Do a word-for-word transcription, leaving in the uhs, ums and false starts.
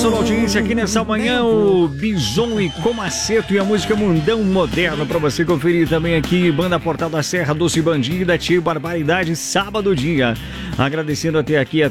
sua audiência aqui nessa manhã, o Bison e Comaceto e a música Mundão Moderno pra você conferir também aqui, Banda Portal da Serra, Doce Bandida, Tio Barbaridade, sábado dia. Agradecendo até aqui a